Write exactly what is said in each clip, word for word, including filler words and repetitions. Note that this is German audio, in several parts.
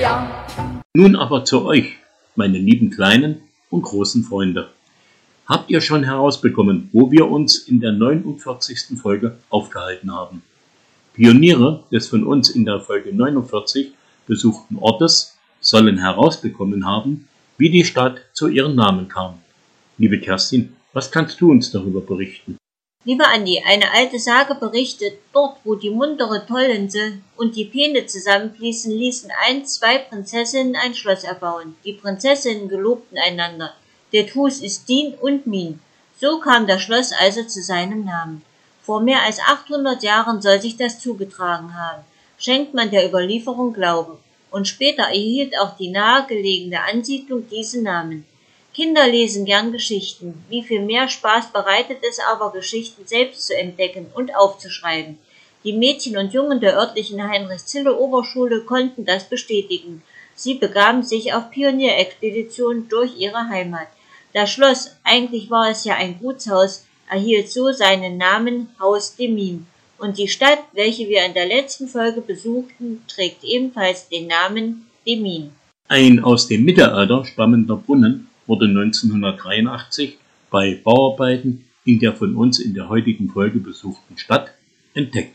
ja. Nun aber zu euch, meine lieben kleinen und großen Freunde. Habt ihr schon herausbekommen, wo wir uns in der neunundvierzigsten Folge aufgehalten haben? Pioniere des von uns in der Folge neunundvierzig besuchten Ortes sollen herausbekommen haben, wie die Stadt zu ihrem Namen kam. Liebe Kerstin, was kannst du uns darüber berichten? Lieber Andi, eine alte Sage berichtet, dort wo die muntere Tollense und die Peene zusammenfließen, ließen einst zwei Prinzessinnen ein Schloss erbauen. Die Prinzessinnen gelobten einander, det Hus ist din und min. So kam das Schloss also zu seinem Namen. Vor mehr als achthundert Jahren soll sich das zugetragen haben, schenkt man der Überlieferung Glauben. Und später erhielt auch die nahegelegene Ansiedlung diesen Namen. Kinder lesen gern Geschichten. Wie viel mehr Spaß bereitet es aber, Geschichten selbst zu entdecken und aufzuschreiben. Die Mädchen und Jungen der örtlichen Heinrich-Zille-Oberschule konnten das bestätigen. Sie begaben sich auf Pionierexpedition durch ihre Heimat. Das Schloss, eigentlich war es ja ein Gutshaus, erhielt so seinen Namen Haus Demmin. Und die Stadt, welche wir in der letzten Folge besuchten, trägt ebenfalls den Namen Demmin. Ein aus dem Mittelalter stammender Brunnen wurde neunzehnhundertdreiundachtzig bei Bauarbeiten in der von uns in der heutigen Folge besuchten Stadt entdeckt.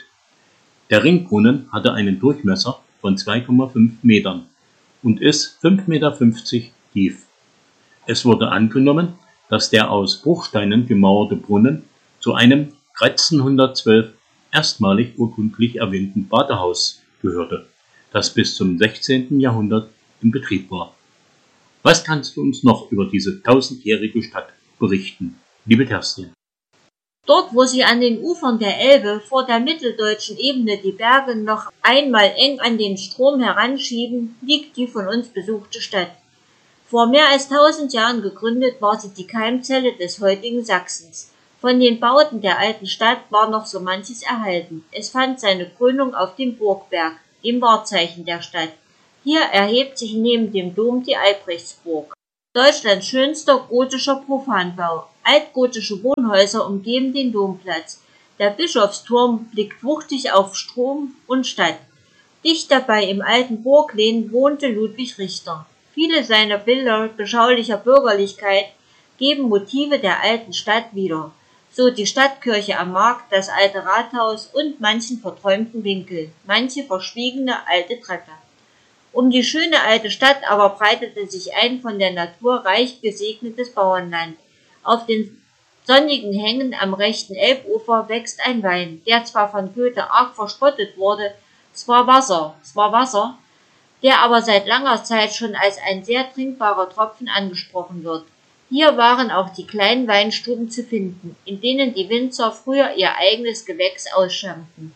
Der Ringbrunnen hatte einen Durchmesser von zwei Komma fünf Metern und ist fünf Komma fünfzig Meter tief. Es wurde angenommen, dass der aus Bruchsteinen gemauerte Brunnen zu einem dreizehnhundertzwölf erstmalig urkundlich erwähnten Badehaus gehörte, das bis zum sechzehnten Jahrhundert in Betrieb war. Was kannst du uns noch über diese tausendjährige Stadt berichten, liebe Kerstin? Dort, wo sie an den Ufern der Elbe vor der mitteldeutschen Ebene die Berge noch einmal eng an den Strom heranschieben, liegt die von uns besuchte Stadt. Vor mehr als tausend Jahren gegründet, war sie die Keimzelle des heutigen Sachsens. Von den Bauten der alten Stadt war noch so manches erhalten. Es fand seine Krönung auf dem Burgberg, dem Wahrzeichen der Stadt. Hier erhebt sich neben dem Dom die Albrechtsburg. Deutschlands schönster gotischer Profanbau. Altgotische Wohnhäuser umgeben den Domplatz. Der Bischofsturm blickt wuchtig auf Strom und Stadt. Dicht dabei im alten Burglehn wohnte Ludwig Richter. Viele seiner Bilder beschaulicher Bürgerlichkeit geben Motive der alten Stadt wieder. So die Stadtkirche am Markt, das alte Rathaus und manchen verträumten Winkel, manche verschwiegene alte Treppe. Um die schöne alte Stadt aber breitete sich ein von der Natur reich gesegnetes Bauernland. Auf den sonnigen Hängen am rechten Elbufer wächst ein Wein, der zwar von Goethe arg verspottet wurde, es war Wasser, es war Wasser, der aber seit langer Zeit schon als ein sehr trinkbarer Tropfen angesprochen wird. Hier waren auch die kleinen Weinstuben zu finden, in denen die Winzer früher ihr eigenes Gewächs ausschenkten.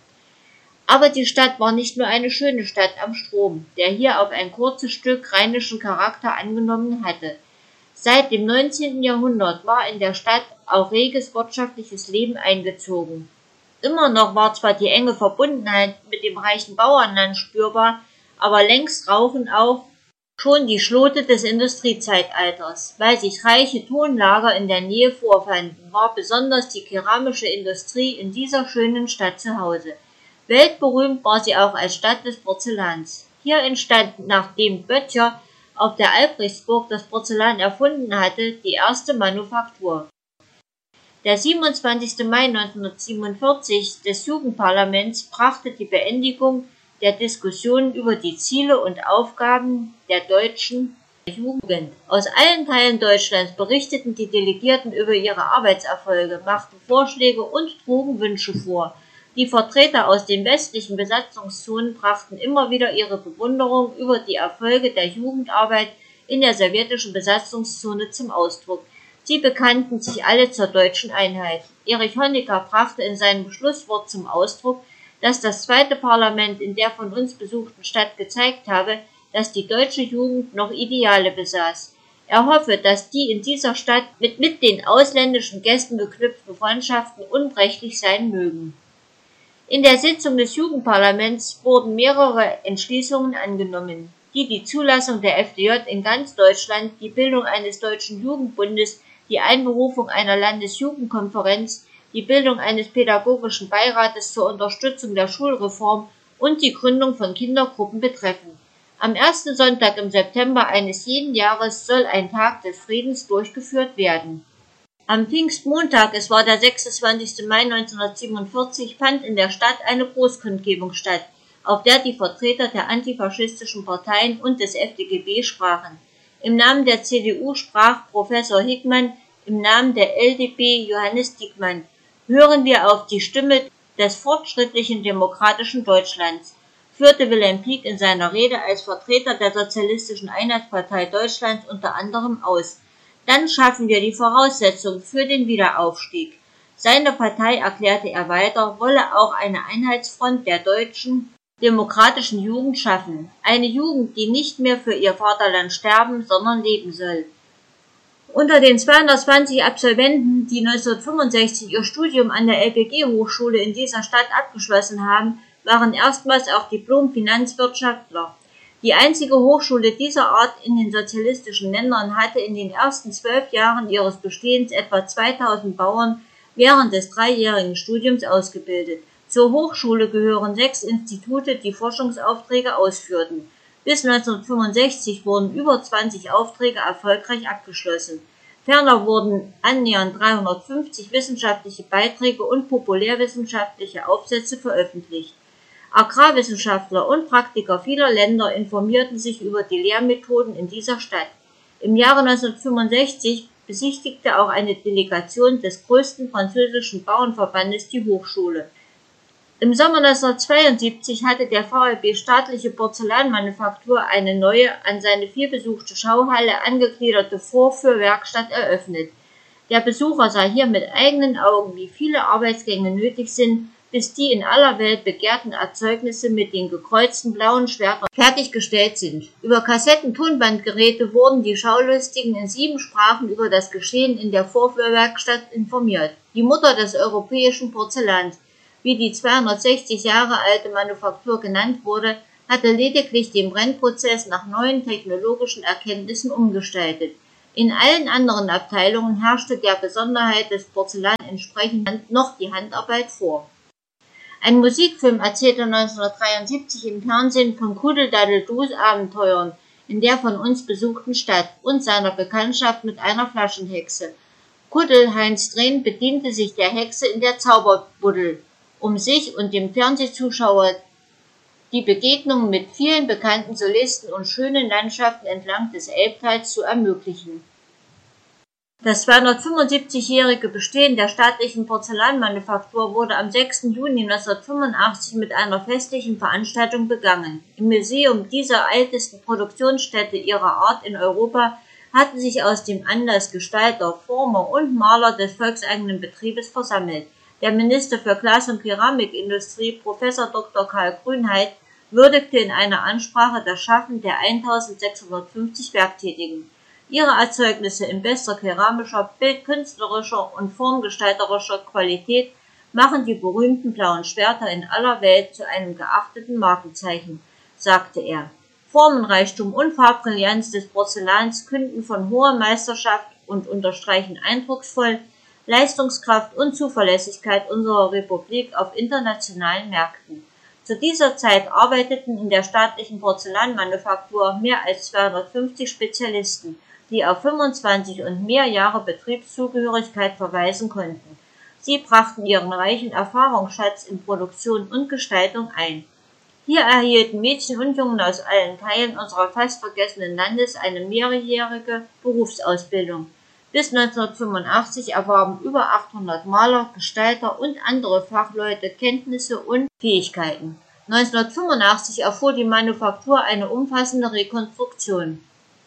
Aber die Stadt war nicht nur eine schöne Stadt am Strom, der hier auf ein kurzes Stück rheinischen Charakter angenommen hatte. Seit dem neunzehnten Jahrhundert war in der Stadt auch reges wirtschaftliches Leben eingezogen. Immer noch war zwar die enge Verbundenheit mit dem reichen Bauernland spürbar, aber längst rauchen auch schon die Schlote des Industriezeitalters. Weil sich reiche Tonlager in der Nähe vorfanden, war besonders die keramische Industrie in dieser schönen Stadt zu Hause. Weltberühmt war sie auch als Stadt des Porzellans. Hier entstand, nachdem Böttcher auf der Albrechtsburg das Porzellan erfunden hatte, die erste Manufaktur. Der siebenundzwanzigste Mai neunzehnhundertsiebenundvierzig des Jugendparlaments brachte die Beendigung der Diskussionen über die Ziele und Aufgaben der deutschen Jugend. Aus allen Teilen Deutschlands berichteten die Delegierten über ihre Arbeitserfolge, machten Vorschläge und trugen Wünsche vor. Die Vertreter aus den westlichen Besatzungszonen brachten immer wieder ihre Bewunderung über die Erfolge der Jugendarbeit in der sowjetischen Besatzungszone zum Ausdruck. Sie bekannten sich alle zur deutschen Einheit. Erich Honecker brachte in seinem Schlusswort zum Ausdruck, dass das zweite Parlament in der von uns besuchten Stadt gezeigt habe, dass die deutsche Jugend noch Ideale besaß. Er hoffe, dass die in dieser Stadt mit, mit den ausländischen Gästen geknüpften Freundschaften unbrechlich sein mögen. In der Sitzung des Jugendparlaments wurden mehrere Entschließungen angenommen, die die Zulassung der F D J in ganz Deutschland, die Bildung eines deutschen Jugendbundes, die Einberufung einer Landesjugendkonferenz, die Bildung eines pädagogischen Beirates zur Unterstützung der Schulreform und die Gründung von Kindergruppen betreffen. Am ersten Sonntag im September eines jeden Jahres soll ein Tag des Friedens durchgeführt werden. Am Pfingstmontag, es war der sechsundzwanzigste Mai neunzehnhundertsiebenundvierzig, fand in der Stadt eine Großkundgebung statt, auf der die Vertreter der antifaschistischen Parteien und des F D G B sprachen. Im Namen der C D U sprach Professor Hickmann, im Namen der L D P Johannes Diekmann. Hören wir auf die Stimme des fortschrittlichen demokratischen Deutschlands, führte Wilhelm Pieck in seiner Rede als Vertreter der Sozialistischen Einheitspartei Deutschlands unter anderem aus. Dann schaffen wir die Voraussetzungen für den Wiederaufstieg. Seine Partei, erklärte er weiter, wolle auch eine Einheitsfront der deutschen demokratischen Jugend schaffen. Eine Jugend, die nicht mehr für ihr Vaterland sterben, sondern leben soll. Unter den zweihundertzwanzig Absolventen, die neunzehnhundertfünfundsechzig ihr Studium an der L P G-Hochschule in dieser Stadt abgeschlossen haben, waren erstmals auch Diplom-Finanzwirtschaftler. Die einzige Hochschule dieser Art in den sozialistischen Ländern hatte in den ersten zwölf Jahren ihres Bestehens etwa zweitausend Bauern während des dreijährigen Studiums ausgebildet. Zur Hochschule gehören sechs Institute, die Forschungsaufträge ausführten. Bis neunzehnhundertfünfundsechzig wurden über zwanzig Aufträge erfolgreich abgeschlossen. Ferner wurden annähernd dreihundertfünfzig wissenschaftliche Beiträge und populärwissenschaftliche Aufsätze veröffentlicht. Agrarwissenschaftler und Praktiker vieler Länder informierten sich über die Lehrmethoden in dieser Stadt. Im Jahre neunzehnhundertfünfundsechzig besichtigte auch eine Delegation des größten französischen Bauernverbandes die Hochschule. Im Sommer neunzehnhundertzweiundsiebzig hatte der V E B Staatliche Porzellanmanufaktur eine neue, an seine vielbesuchte Schauhalle angegliederte Vorführwerkstatt eröffnet. Der Besucher sah hier mit eigenen Augen, wie viele Arbeitsgänge nötig sind, bis die in aller Welt begehrten Erzeugnisse mit den gekreuzten blauen Schwertern fertiggestellt sind. Über Kassetten-Tonbandgeräte wurden die Schaulustigen in sieben Sprachen über das Geschehen in der Vorführwerkstatt informiert. Die Mutter des europäischen Porzellans, wie die zweihundertsechzig Jahre alte Manufaktur genannt wurde, hatte lediglich den Brennprozess nach neuen technologischen Erkenntnissen umgestaltet. In allen anderen Abteilungen herrschte der Besonderheit des Porzellan entsprechend noch die Handarbeit vor. Ein Musikfilm erzählte neunzehnhundertdreiundsiebzig im Fernsehen von Kuddeldaddel-Dus Abenteuern in der von uns besuchten Stadt und seiner Bekanntschaft mit einer Flaschenhexe. Kuddel Heinz Drehn bediente sich der Hexe in der Zauberbuddel, um sich und dem Fernsehzuschauer die Begegnung mit vielen bekannten Solisten und schönen Landschaften entlang des Elbtals zu ermöglichen. Das zweihundertfünfundsiebzigjährige Bestehen der staatlichen Porzellanmanufaktur wurde am sechsten Juni neunzehnhundertfünfundachtzig mit einer festlichen Veranstaltung begangen. Im Museum dieser ältesten Produktionsstätte ihrer Art in Europa hatten sich aus dem Anlass Gestalter, Former und Maler des volkseigenen Betriebes versammelt. Der Minister für Glas- und Keramikindustrie, Professor Doktor Karl Grünheit, würdigte in einer Ansprache das Schaffen der eintausendsechshundertfünfzig Werktätigen. Ihre Erzeugnisse in bester keramischer, bildkünstlerischer und formgestalterischer Qualität machen die berühmten blauen Schwerter in aller Welt zu einem geachteten Markenzeichen, sagte er. Formenreichtum und Farbbrillanz des Porzellans künden von hoher Meisterschaft und unterstreichen eindrucksvoll Leistungskraft und Zuverlässigkeit unserer Republik auf internationalen Märkten. Zu dieser Zeit arbeiteten in der staatlichen Porzellanmanufaktur mehr als zweihundertfünfzig Spezialisten, die auf fünfundzwanzig und mehr Jahre Betriebszugehörigkeit verweisen konnten. Sie brachten ihren reichen Erfahrungsschatz in Produktion und Gestaltung ein. Hier erhielten Mädchen und Jungen aus allen Teilen unserer fast vergessenen Landes eine mehrjährige Berufsausbildung. Bis neunzehnhundertfünfundachtzig erwarben über achthundert Maler, Gestalter und andere Fachleute Kenntnisse und Fähigkeiten. neunzehnhundertfünfundachtzig erfuhr die Manufaktur eine umfassende Rekonstruktion.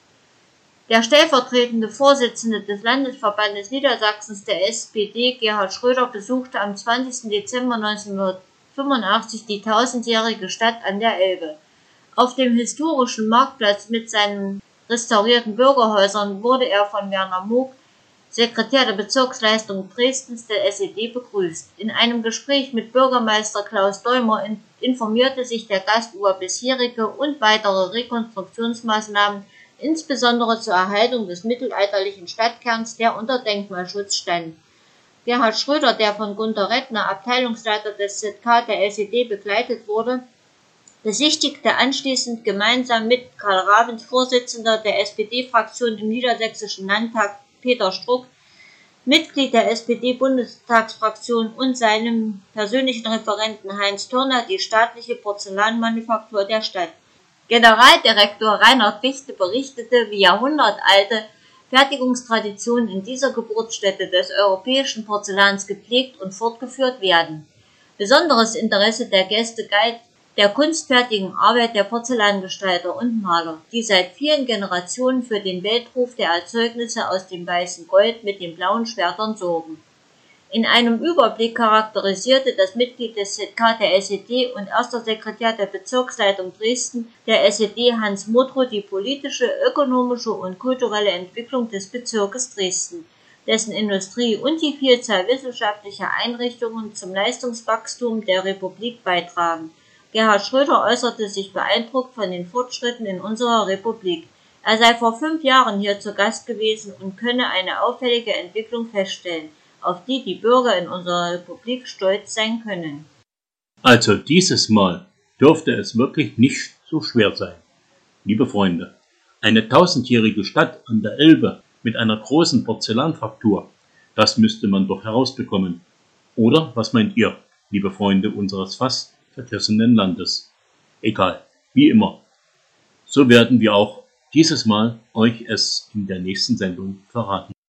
Der stellvertretende Vorsitzende des Landesverbandes Niedersachsens der S P D, Gerhard Schröder, besuchte am zwanzigsten Dezember neunzehnhundertfünfundachtzig die tausendjährige Stadt an der Elbe. Auf dem historischen Marktplatz mit seinen restaurierten Bürgerhäusern wurde er von Werner Moog, Sekretär der Bezirksleitung Dresdens der S E D, begrüßt. In einem Gespräch mit Bürgermeister Klaus Deumer informierte sich der Gast über bisherige und weitere Rekonstruktionsmaßnahmen, insbesondere zur Erhaltung des mittelalterlichen Stadtkerns, der unter Denkmalschutz stand. Gerhard Schröder, der von Gunter Rettner, Abteilungsleiter des Z K der S E D, begleitet wurde, besichtigte anschließend gemeinsam mit Karl Ravens, Vorsitzender der S P D-Fraktion im Niedersächsischen Landtag, Peter Struck, Mitglied der S P D-Bundestagsfraktion, und seinem persönlichen Referenten Heinz Thörner die staatliche Porzellanmanufaktur der Stadt. Generaldirektor Reinhard Fichte berichtete, wie jahrhundertalte Fertigungstraditionen in dieser Geburtsstätte des europäischen Porzellans gepflegt und fortgeführt werden. Besonderes Interesse der Gäste galt der kunstfertigen Arbeit der Porzellangestalter und Maler, die seit vielen Generationen für den Weltruf der Erzeugnisse aus dem weißen Gold mit den blauen Schwertern sorgen. In einem Überblick charakterisierte das Mitglied des Z K der S E D und erster Sekretär der Bezirksleitung Dresden der S E D Hans Modrow die politische, ökonomische und kulturelle Entwicklung des Bezirkes Dresden, dessen Industrie und die Vielzahl wissenschaftlicher Einrichtungen zum Leistungswachstum der Republik beitragen. Gerhard Schröder äußerte sich beeindruckt von den Fortschritten in unserer Republik. Er sei vor fünf Jahren hier zu Gast gewesen und könne eine auffällige Entwicklung feststellen, auf die die Bürger in unserer Republik stolz sein können. Also dieses Mal dürfte es wirklich nicht so schwer sein. Liebe Freunde, eine tausendjährige Stadt an der Elbe mit einer großen Porzellanfaktur, das müsste man doch herausbekommen. Oder was meint ihr, liebe Freunde unseres fast vergessenen Landes? Egal, wie immer. So werden wir auch dieses Mal euch es in der nächsten Sendung verraten.